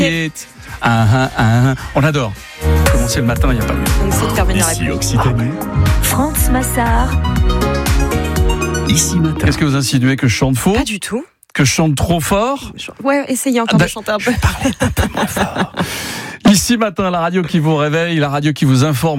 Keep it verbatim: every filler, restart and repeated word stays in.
Hit. Ah, ah, ah. On adore. Commencer le matin, il n'y a pas mieux. On essaie de faire venir la Ici pluie. Occitanie. France Massard. Ici matin. Qu'est-ce que vous insinuez, que je chante faux? Pas du tout. Que je chante trop fort? Ouais, essayez encore Ah, de chanter un peu. Ici matin, la radio qui vous réveille, la radio qui vous informe.